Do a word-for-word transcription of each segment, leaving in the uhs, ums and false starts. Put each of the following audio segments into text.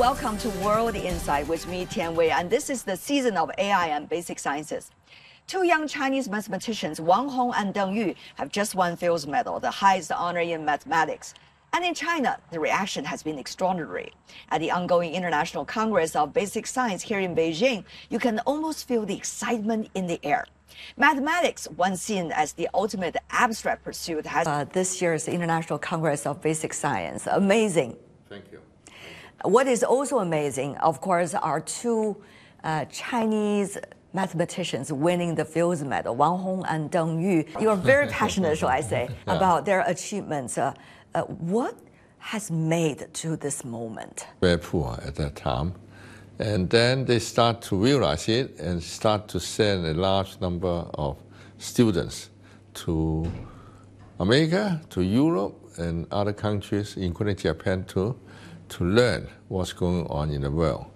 welcome to World Insight with me, Tian Wei, and this is the season of A I and basic sciences. Two young Chinese mathematicians, Wang Hong and Deng Yu, have just won Fields Medal, the highest honor in mathematics. And in China, the reaction has been extraordinary. At the ongoing International Congress of Basic Science here in Beijing, you can almost feel the excitement in the air. Mathematics, once seen as the ultimate abstract pursuit, has uh, this year's International Congress of Basic Science. Amazing. Thank you. What is also amazing, of course, are two uh, Chinese mathematicians winning the Fields Medal, Wang Hong and Deng Yu. You are very passionate, shall I say, yeah. about their achievements. Uh, uh, what has made to this moment? Very poor at that time. And then they start to realize it and start to send a large number of students to America, to Europe, and other countries, including Japan too, to learn what's going on in the world.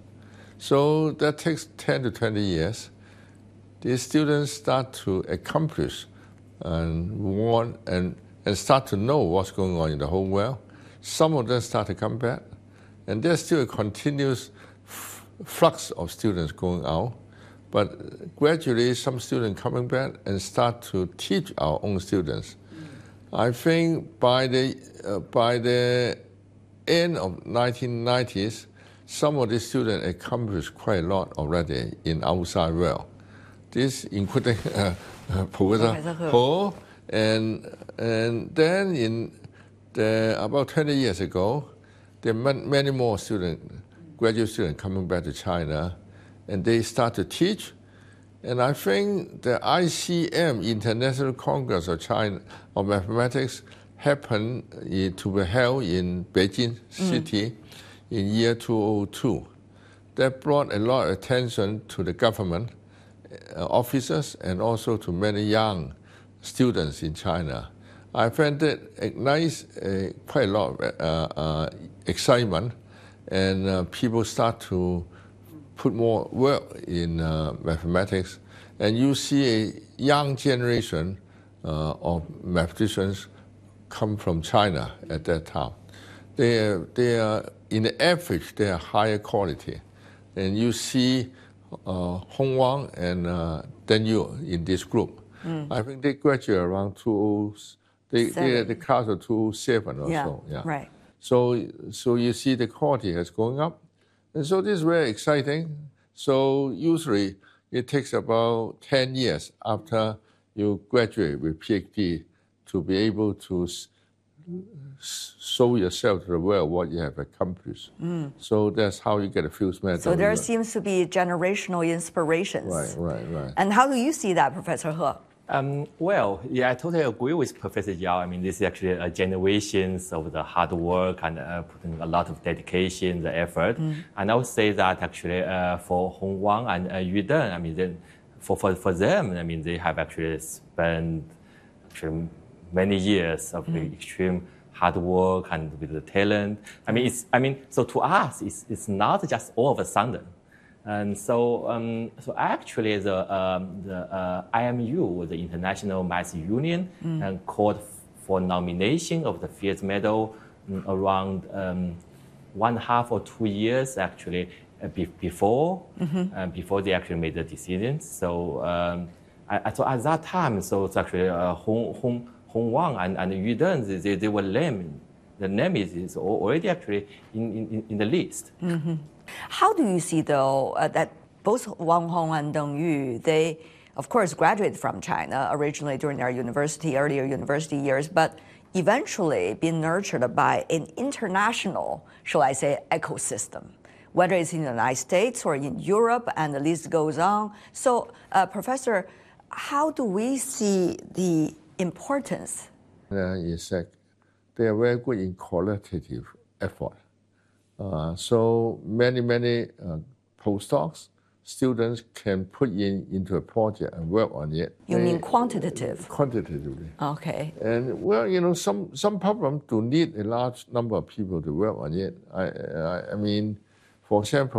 So that takes ten to twenty years. These students start to accomplish and want and, and start to know what's going on in the whole world. Some of them start to come back, and there's still a continuous f- flux of students going out. But gradually, some students coming back and start to teach our own students. Mm. I think by the uh, by the end of nineteen nineties, some of these students accomplished quite a lot already in outside world. This including uh, uh, Professor He, and and then in the, about twenty years ago, there are many more students, graduate students coming back to China, and they start to teach. And I think the I C M, International Congress of China of Mathematics, happened uh, to be held in Beijing City mm. in year two thousand two. That brought a lot of attention to the government uh, officers and also to many young students in China. I found it ignites uh, quite a lot of uh, uh, excitement, and uh, people start to put more work in uh, mathematics, and you see a young generation uh, of mathematicians come from China at that time. They are, they are, in the average, they are higher quality. And you see uh, Hong Wang and uh, Deng Yu in this group. Mm. I think they graduate around two thousand, they, they are the class of two thousand seven or yeah, so. Yeah, right. So, so you see the quality is going up. And so this is very exciting. So usually it takes about ten years after you graduate with PhD to be able to show yourself to the world what you have accomplished. Mm. So that's how you get a Fields Medal. So there seems to be generational inspirations. Right, right, right. And how do you see that, Professor He? Um, well, yeah, I totally agree with Professor Yao. I mean, this is actually a generations of the hard work and uh, putting a lot of dedication, the effort. Mm. And I would say that actually uh, for Hong Wang and uh, Yu Deng, I mean, then for, for, for them, I mean, they have actually spent actually many years of mm. extreme hard work and with the talent. I mean, it's, I mean, so to us, it's, it's not just all of a sudden. And so, um, so actually, the, um, the uh, I M U, the International Math Union, mm. and called f- for nomination of the Fields Medal um, around um, one half or two years actually uh, be- before mm-hmm. uh, before they actually made the decision. So, um, I, so at that time, so it's actually uh, Hong Hong Hong Wang and, and Yu Deng, they, they were named. The name is, is already actually in, in, in the list. Mm-hmm. How do you see, though, uh, that both Wang Hong and Deng Yu, they, of course, graduated from China originally during their university, earlier university years, but eventually been nurtured by an international, shall I say, ecosystem, whether it's in the United States or in Europe, and the list goes on. So, uh, Professor, how do we see the importance? Uh, yes, uh, they are very good in qualitative effort. Uh, so many, many uh, postdocs, students can put in into a project and work on it. You they, mean quantitative? Quantitatively. Okay. And well, you know, some some problems do need a large number of people to work on it. I, I, I mean, for example,